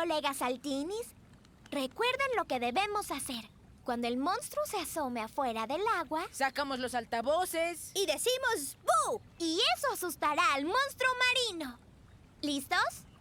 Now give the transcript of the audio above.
colegas saltinis. Recuerden lo que debemos hacer. Cuando el monstruo se asome afuera del agua, sacamos los altavoces y decimos ¡bu! Y eso asustará al monstruo marino. ¿Listos?